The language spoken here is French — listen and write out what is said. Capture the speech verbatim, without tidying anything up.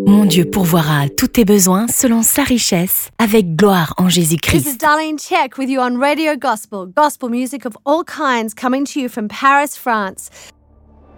Mon Dieu pourvoira à tous tes besoins selon sa richesse, avec gloire en This is Jésus-Christ. Darlene Check with you on Radio Gospel, gospel music of all kinds coming to you from Paris, France.